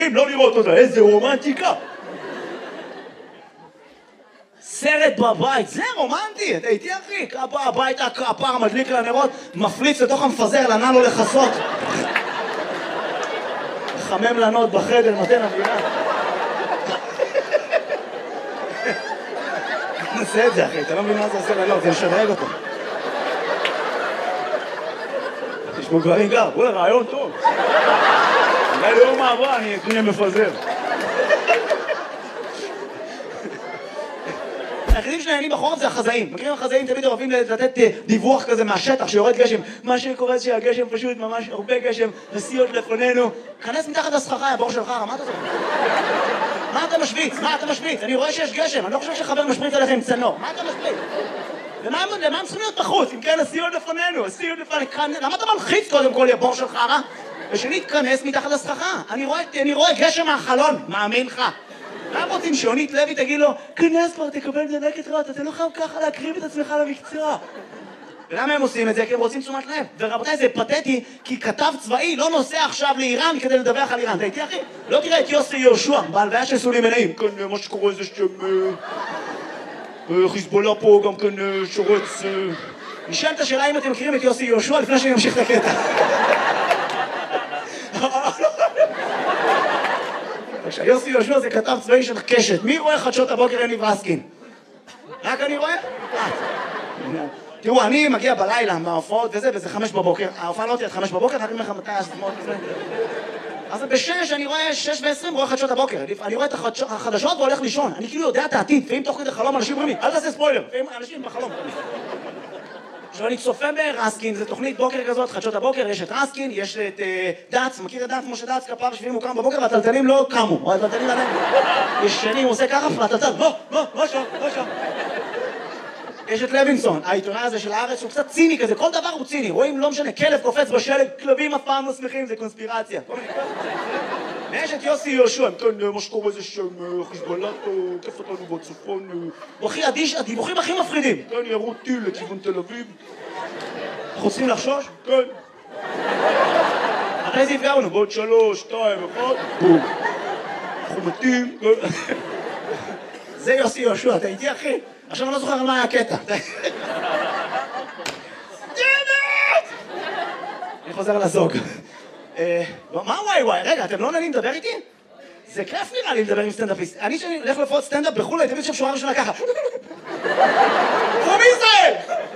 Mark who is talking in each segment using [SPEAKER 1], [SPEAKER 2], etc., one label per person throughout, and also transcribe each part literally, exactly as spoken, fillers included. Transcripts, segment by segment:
[SPEAKER 1] לא לראות אותה, איזה רומנטיקה. סרט בבית, זה רומנטי, אתה איתי אחי, בא הביתה, הפער מדליק לנרות, מפליץ לתוך המפזר, לנע לו לחסות. חמם לנות בחדר, נותן אווירה. נעשה את זה אחי, אתה לא מבין מה זה עושה לנות, זה משדרג אותו. תשמעו גברים גר, בואי רעיון טוב. אולי ליום מעברה אני אקנה מפזר. היחידים שנהנים בחורף זה החזאים. מכירים החזאים תמיד אוהבים לתת דיווח כזה מהשטח שיורד גשם. מה שקורה זה שהגשם פשוט ממש הרבה גשם, נסיעות לפנינו. כנס מתחת לסככה, הבור שלך, מה אתה זוכר? מה אתה משוויץ? מה אתה משוויץ? אני רואה שיש גשם, אני לא חושב שחבר משוויץ עליך עם צנור. מה אתה משוויץ? למה הם צריכים להיות בחוץ? אם כן, נסיעות לפנינו, נסיעות לפנינו. למה אתה מלחיץ קודם כל, הבור שלך, רע? ושני תכנס מתחת לסככה. אני רואה גשם מהחלון, מאמין לך. מה רוצים שיונית לוי תגיד לו, כנס כבר, תקבל דלקת רעת, אתה לא חייב ככה להקריב את עצמך למקצוע. ולמה הם עושים את זה? כי הם רוצים תשומת לב. ורבותיי, זה פתטי, כי כתב צבאי לא נוסע עכשיו לאיראן כדי לדווח על איראן. אתה איתי אחי? לא תראה את יוסי יהושע, בהלוויה של סולי מנעים. כן, מה שקורה זה שם... חיזבאללה פה גם כן שורץ... נשאלת השאלה אם אתם מכירים את יוסי יהושע לפני שאני אמשיך את הקטע. יוסי יהושע זה כתב צבאי של קשת. מי רואה חדשות הבוקר יניב רסקין? רק אני רואה? תראו, אני מגיע בלילה מההופעות וזה, וזה חמש בבוקר. ההופעה לא תהיה עד חמש בבוקר, אני אומר לך מתי השמות וזה. אז בשש, אני רואה שש ועשרים, רואה חדשות הבוקר. אני רואה את החדשות והולך לישון. אני כאילו יודע את העתיד, ואם תוך כדי חלום אנשים אומרים לי, אל תעשה ספוילר, ואם אנשים בחלום. עכשיו אני צופה ברסקין, זו תוכנית בוקר כזאת, חדשות הבוקר, יש את רסקין, יש את דץ, מכיר את דץ, משה דץ, כפר שביעים הוא קם בבוקר והטלטלים לא קמו, או הטלטלים עליהם. ישנים, הוא עושה ככה, והטלטל, לא, לא, לא שם, לא שם. יש את לוינסון, העיתונאי הזה של הארץ, הוא קצת ציני כזה, כל דבר הוא ציני, רואים, לא משנה, כלב קופץ בשלג, כלבים אף פעם לא שמחים, זה קונספירציה. ויש את יוסי יהושע, כן, מה שקורה זה שם, חיזבאללה, כיף אותנו בצפון, הוא הכי אדיש, הדיווחים הכי מפחידים. כן, ירו טיל לכיוון תל אביב. אנחנו צריכים לחשוש? כן. מתי זה יפגע לנו? בעוד שלוש, שתיים, אחד, בום. אנחנו מתים, כן. זה יוסי יהושע, אתה איתי אחי? עכשיו אני לא זוכר על מה היה הקטע. אני חוזר לזוג. מה וואי וואי? רגע, אתם לא נהנים לדבר איתי? זה כיף נראה לי לדבר עם סטנדאפיסט. אני שאני הולך לפחות סטנדאפ בחו"ל, הייתי תמיד שם שורה ראשונה ככה. פרום ישראל!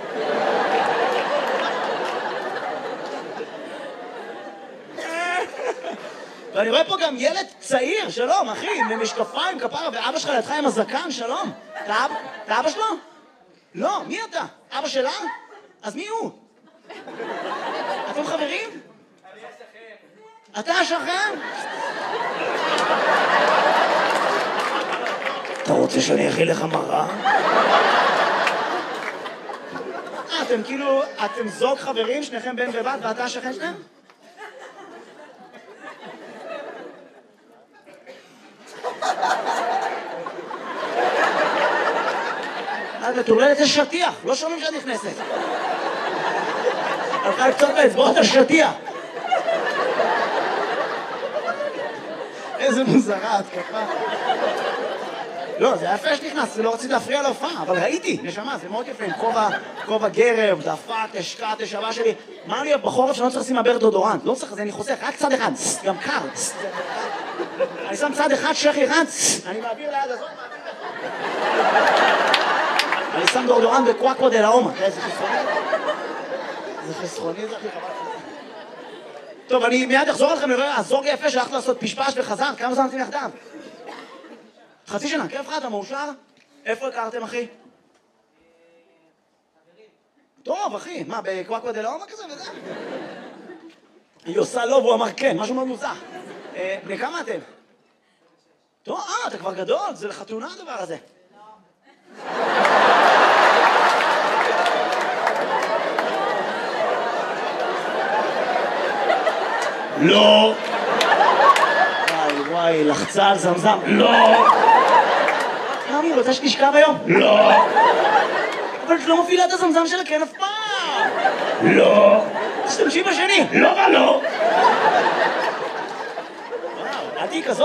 [SPEAKER 1] ואני רואה פה גם ילד צעיר, שלום, אחי, עם משקפיים, כפרה, ואבא שלך לידך עם הזקן, שלום. אתה אבא שלו? לא, מי אתה? אבא שלה? אז מי הוא? אתם חברים? אתה השכן? אתה רוצה שאני אכיל לך מראה? אתם כאילו, אתם זוג חברים, שניכם בן ובת, ואתה השכן שלהם? אז מטורללת יש שטיח, לא שומעים שאת נכנסת. הלכה קצת באצבעות השטיח. איזה מוזרה, התקפה. לא, זה יפה שנכנס, לא רציתי להפריע להופעה, אבל ראיתי, נשמה, זה מאוד יפה, עם כובע גרב, דפק, השקעת, השבה שלי. מה לי בחורף שאני לא צריך לשים מהבר דודורנט? לא צריך, זה אני חוסך, רק צד אחד, גם קר. אני שם צד אחד, שכי אחד, אני מעביר ליד הזאת, אני שם דודורנט בקוואקווה דה לאומה. איזה חסכוני זה? זה חסכוני זה הכי חבל. טוב, אני מיד אחזור לכם לראה, הזוג יפה שהלכת לעשות פשפש וחזר, כמה זמן נתים יחדיו? חצי שנה, כיף לך, אתה מאושר? איפה הכרתם, אחי? טוב, אחי, מה, בקוואקווה דה לאומה כזה וזה? היא עושה לא, והוא אמר כן, משהו מאוד מוזר. בני כמה אתם? טוב, אה, אתה כבר גדול, זה לחתונה הדבר הזה. לא. וואי וואי, לחצה על זמזם. לא. כמי, רוצה שתשכב היום? לא. אבל את לא מפעילה את הזמזם שלה, כן, אף פעם. לא. תשתמשי בשני. לא ולא. וואו, את תהיי כזאת?